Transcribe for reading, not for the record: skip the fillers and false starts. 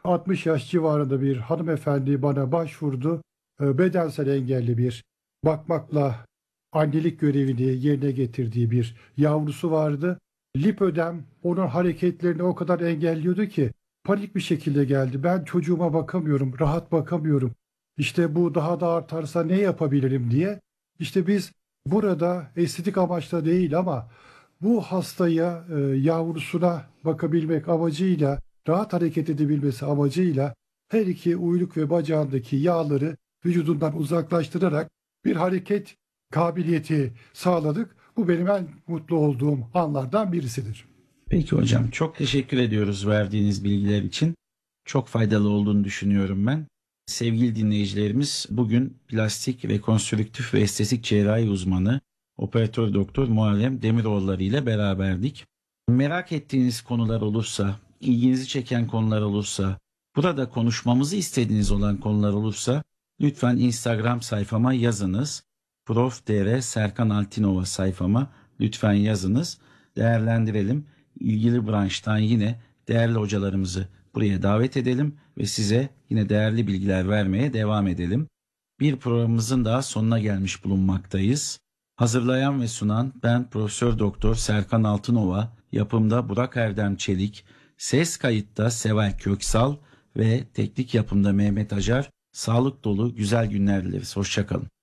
60 yaş civarında bir hanımefendi bana başvurdu. Bedensel engelli bir bakmakla annelik görevini yerine getirdiği bir yavrusu vardı. Lipödem onun hareketlerini o kadar engelliyordu ki panik bir şekilde geldi. Ben çocuğuma bakamıyorum, rahat bakamıyorum. İşte bu daha da artarsa ne yapabilirim diye. İşte biz burada estetik amaçla değil ama bu hastaya yavrusuna bakabilmek amacıyla rahat hareket edebilmesi amacıyla her iki uyluk ve bacağındaki yağları vücudundan uzaklaştırarak bir hareket kabiliyeti sağladık. Bu benim en mutlu olduğum anlardan birisidir. Peki hocam, çok teşekkür ediyoruz verdiğiniz bilgiler için. Çok faydalı olduğunu düşünüyorum ben. Sevgili dinleyicilerimiz, bugün plastik, rekonstrüktif ve estetik cerrahi uzmanı operatör doktor Muharrem Demiroğulları ile beraberdik. Merak ettiğiniz konular olursa, ilginizi çeken konular olursa, burada konuşmamızı istediğiniz olan konular olursa lütfen Instagram sayfama yazınız. Prof. Dr. Serkan Altinova sayfama lütfen yazınız. Değerlendirelim. İlgili branştan yine değerli hocalarımızı buraya davet edelim ve size yine değerli bilgiler vermeye devam edelim. Bir programımızın daha sonuna gelmiş bulunmaktayız. Hazırlayan ve sunan ben Profesör Doktor Serkan Altınova, yapımda Burak Erdem Çelik, ses kayıtta Seval Köksal ve teknik yapımda Mehmet Acar. Sağlık dolu güzel günler dileriz. Hoşça kalın.